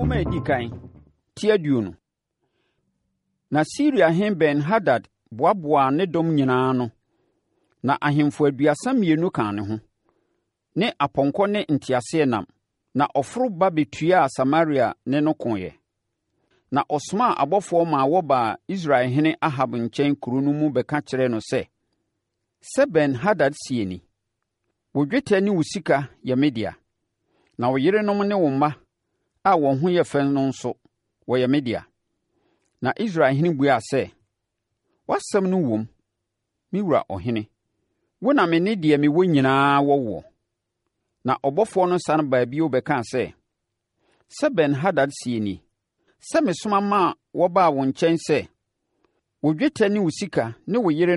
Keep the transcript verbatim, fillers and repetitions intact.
Nhoma edi kan ti aduonu. Na Syria hen Ben-Hadad boaboa ne dɔm nyinaa no, na ahemfo aduasa mmienu ka ne ho, ne apɔnkɔ ne nteaseɛnam, na ɔforo ba bɛtuaa Samaria ne no koeɛ. Na ɔsomaa abɔfoɔ ma wɔbaa Israelhene Ahab nkyɛn kuro no mu bɛka kyerɛɛ no sɛ, sɛ Ben-Hadad sie ni: “Wo dwetɛ ne wo sika yɛ me dea, na wo yerenom ne wo mma a wɔn ho yɛ fɛ no nso, wɔyɛ me dea.” Na Israelhene buaa sɛ, “W'asɛm no wom, me wura ɔhene. Wo na me ne deɛ mewɔ nyinaa wɔ woɔ.” Na ɔbɔfoɔ no sane baa bio bɛkaa sɛ, “Sɛ Ben-Hadad sie ni: ‘Sɛ mesoma ma wɔbaa wo nkyɛn sɛ, wo dwetɛ ne wo sika ne wo yere